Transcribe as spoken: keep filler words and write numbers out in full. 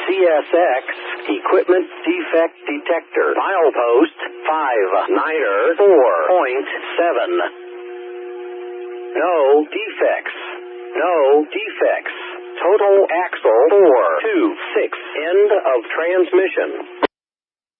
C S X, Equipment Defect Detector. Milepost five niner four point seven. No defects. No defects. Total axle four two six. End of transmission.